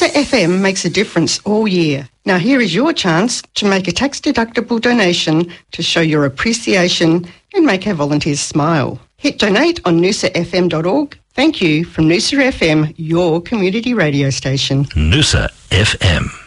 Noosa FM makes a difference all year. Now here is your chance to make a tax-deductible donation to show your appreciation and make our volunteers smile. Hit donate on noosafm.org. Thank you from Noosa FM, your community radio station. Noosa FM.